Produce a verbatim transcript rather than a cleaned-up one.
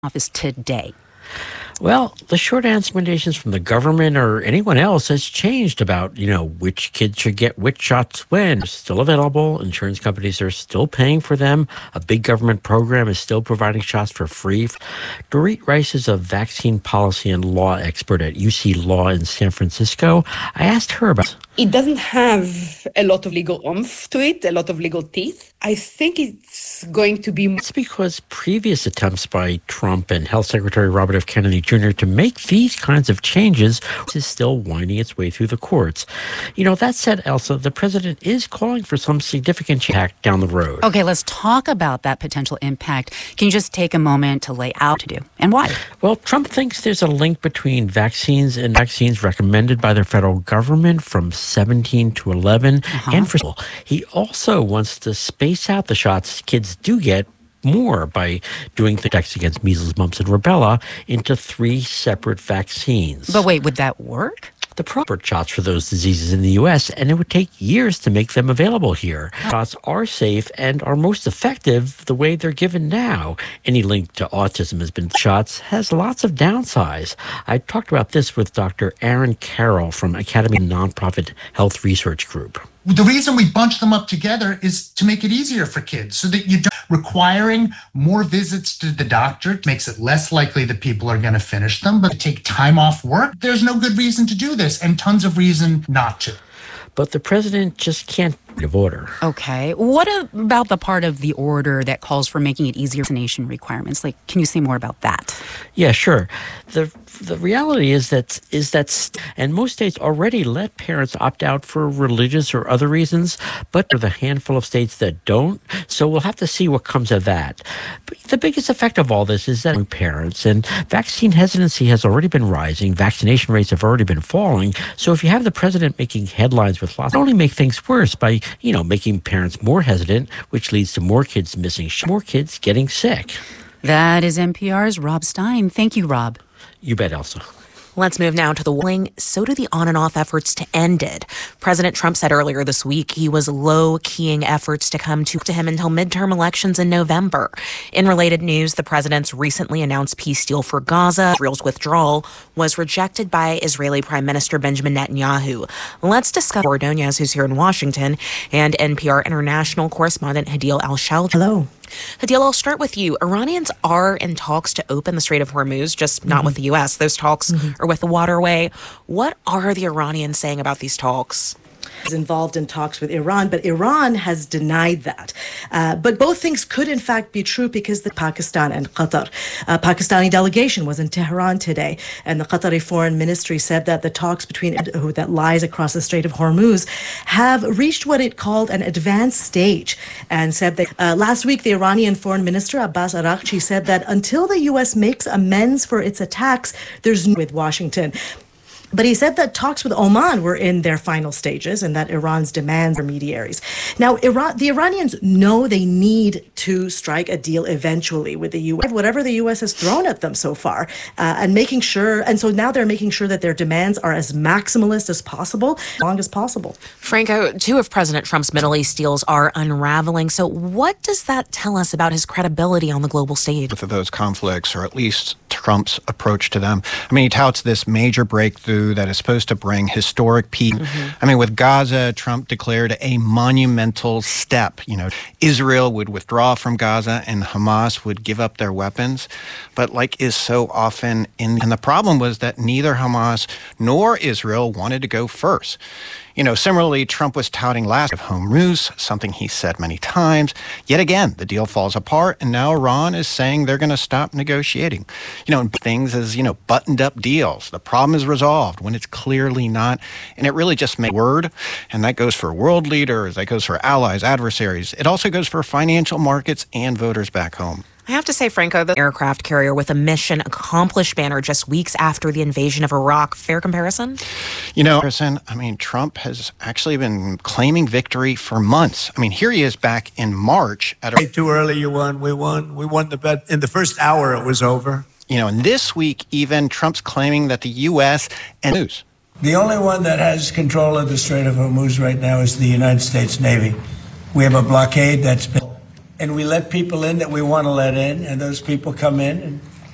office today? Well, the short answer, recommendations from the government or anyone else has changed about, you know, which kids should get which shots when. They're still available. Insurance companies are still paying for them. A big government program is still providing shots for free. Dorit Rice is a vaccine policy and law expert at U C Law in San Francisco. I asked her about it. Doesn't have a lot of legal oomph to it, a lot of legal teeth. I think it's going to be... It's because previous attempts by Trump and Health Secretary Robert F. Kennedy Junior to make these kinds of changes is still winding its way through the courts. You know, that said, Elsa, the president is calling for some significant impact down the road. Okay, let's talk about that potential impact. Can you just take a moment to lay out to do and why? Well, Trump thinks there's a link between vaccines and vaccines recommended by the federal government from seventeen to eleven uh-huh. and for he also wants to space out the shots kids do get more by doing the attacks against measles, mumps, and rubella into three separate vaccines. But wait, would that work? The proper shots for those diseases in the U S, and it would take years to make them available here. Shots are safe and are most effective the way they're given now. Any link to autism has been shots has lots of downsides. I talked about this with Doctor Aaron Carroll from Academy Nonprofit Health Research Group. The reason we bunch them up together is to make it easier for kids so that you don't requiring more visits to the doctor makes it less likely that people are going to finish them, but to take time off work, there's no good reason to do this and tons of reason not to. But the president just can't of order. Okay. What about the part of the order that calls for making it easier vaccination requirements? Like, can you say more about that? Yeah, sure. The the reality is that is that and most states already let parents opt out for religious or other reasons, but there are the handful of states that don't. So we'll have to see what comes of that. But the biggest effect of all this is that parents and vaccine hesitancy has already been rising. Vaccination rates have already been falling. So if you have the president making headlines with lots, it only make things worse by you know, making parents more hesitant, which leads to more kids missing, more kids getting sick. That is N P R's Rob Stein. Thank you, Rob. You bet, Elsa. Let's move now to the warning. So do the on and off efforts to end it. President Trump said earlier this week he was low-keying efforts to come to, to him until midterm elections in November. In related news, the president's recently announced peace deal for Gaza, Israel's withdrawal, was rejected by Israeli Prime Minister Benjamin Netanyahu. Let's discuss Ordonez, who's here in Washington, and N P R international correspondent Hadeel Al-Shalji. Hello. Hadeel, I'll start with you. Iranians are in talks to open the Strait of Hormuz, just not mm-hmm. with the U S. Those talks mm-hmm. are with the waterway. What are the Iranians saying about these talks? Is involved in talks with Iran, but Iran has denied that. Uh, but both things could in fact be true because the Pakistan and Qatar. A Pakistani delegation was in Tehran today, and the Qatari Foreign Ministry said that the talks between that lies across the Strait of Hormuz have reached what it called an advanced stage, and said that uh, last week the Iranian Foreign Minister Abbas Araghchi said that until the U S makes amends for its attacks, there's no with Washington. But he said that talks with Oman were in their final stages and that Iran's demands are intermediaries. Now, Iran, the Iranians know they need to strike a deal eventually with the U S, whatever the U S has thrown at them so far, uh, and making sure, and so now they're making sure that their demands are as maximalist as possible, as long as possible. Franco, two of President Trump's Middle East deals are unraveling. So what does that tell us about his credibility on the global stage? Both of those conflicts, or at least Trump's approach to them. I mean, he touts this major breakthrough that is supposed to bring historic peace. Mm-hmm. I mean, with Gaza, Trump declared a monumental step. You know, Israel would withdraw from Gaza and Hamas would give up their weapons. But like is so often in, and the problem was that neither Hamas nor Israel wanted to go first. You know, similarly, Trump was touting last of Hormuz, something he said many times. Yet again, the deal falls apart, and now Iran is saying they're going to stop negotiating. You know, things as, you know, buttoned-up deals. The problem is resolved when it's clearly not, and it really just makes word, and that goes for world leaders, that goes for allies, adversaries. It also goes for financial markets and voters back home. I have to say, Franco, the aircraft carrier with a mission accomplished banner just weeks after the invasion of Iraq. Fair comparison? You know, I mean, Trump has actually been claiming victory for months. I mean, here he is back in March. At a- Too early, you won. We won. We won the bet. In the first hour, it was over. You know, and this week, even, Trump's claiming that the U S and news. The only one that has control of the Strait of Hormuz right now is the United States Navy. We have a blockade that's been... And we let people in that we want to let in, and those people come in, and